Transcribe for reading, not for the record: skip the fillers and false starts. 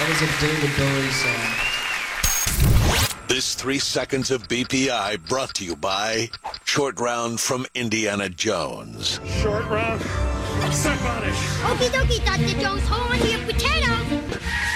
That was a David Bowie song. This 3 seconds of BPI brought to you by Short Round from Indiana Jones. Short round. Step on it. Okie dokie, Dr. Jones. Hold on to your potatoes.